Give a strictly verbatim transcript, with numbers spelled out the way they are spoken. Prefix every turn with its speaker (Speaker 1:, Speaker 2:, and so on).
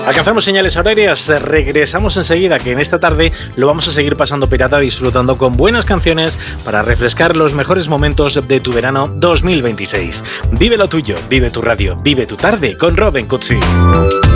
Speaker 1: Alcanzamos señales horarias, regresamos enseguida, que en esta tarde lo vamos a seguir pasando pirata, disfrutando con buenas canciones para refrescar los mejores momentos de tu verano dos mil veintiséis. Vive lo tuyo, vive tu radio, vive tu tarde con Robin Cutsi.